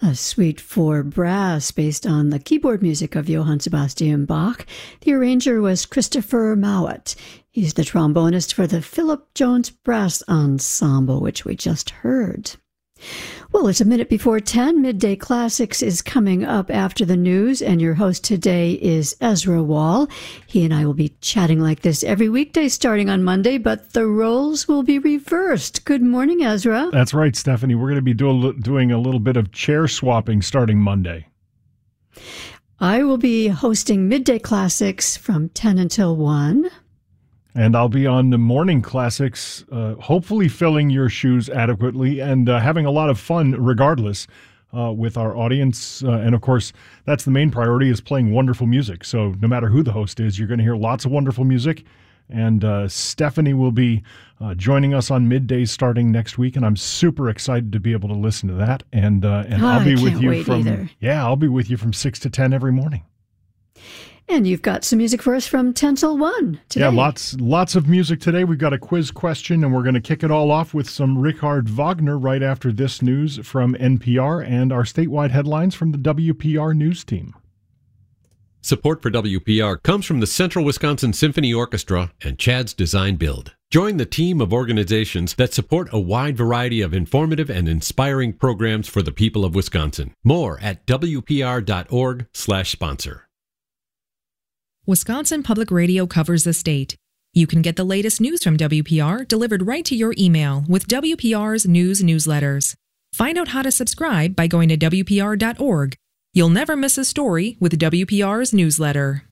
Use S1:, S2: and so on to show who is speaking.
S1: A suite for brass based on the keyboard music of Johann Sebastian Bach. The arranger was Christopher Mowat. He's the trombonist for the Philip Jones Brass Ensemble, which we just heard. Well, it's a minute before 10. Midday Classics is coming up after the news, and your host today is Ezra Wall. He and I will be chatting like this every weekday starting on Monday, but the roles will be reversed. Good morning, Ezra.
S2: That's right, Stephanie. We're going to be doing a little bit of chair swapping starting Monday.
S1: I will be hosting Midday Classics from 10 until 1.
S2: And I'll be on the Morning Classics, hopefully filling your shoes adequately and having a lot of fun regardless with our audience. And of course, that's the main priority, is playing wonderful music. So no matter who the host is, you're going to hear lots of wonderful music. And Stephanie will be joining us on middays starting next week. And I'm super excited to be able to listen to that. And I'll be with you I'll be with you from 6 to 10 every morning.
S1: And you've got some music for us from 10 till 1 today.
S2: Yeah, lots of music today. We've got a quiz question, and we're going to kick it all off with some Richard Wagner right after this news from NPR and our statewide headlines from the WPR News team.
S3: Support for WPR comes from the Central Wisconsin Symphony Orchestra and Chad's Design Build. Join the team of organizations that support a wide variety of informative and inspiring programs for the people of Wisconsin. More at wpr.org/sponsor.
S4: Wisconsin Public Radio covers the state. You can get the latest news from WPR delivered right to your email with WPR's news newsletters. Find out how to subscribe by going to WPR.org. You'll never miss a story with WPR's newsletter.